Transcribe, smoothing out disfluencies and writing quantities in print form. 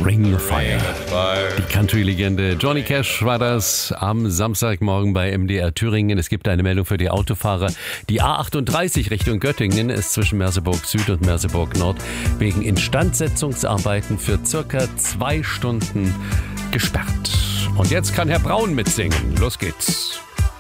Ring of Fire. Die Country-Legende Johnny Cash war das am Samstagmorgen bei MDR Thüringen. Es gibt eine Meldung für die Autofahrer. Die A38 Richtung Göttingen ist zwischen Merseburg Süd und Merseburg Nord wegen Instandsetzungsarbeiten für circa 2 Stunden gesperrt. Und jetzt kann Herr Braun mitsingen. Los geht's.